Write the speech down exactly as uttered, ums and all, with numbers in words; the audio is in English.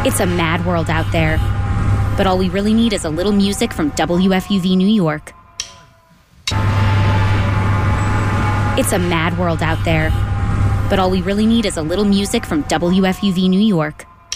It's a mad world out there, but all we really need is a little music from W F U V New York. It's a mad world out there, but all we really need is a little music from W F U V New York.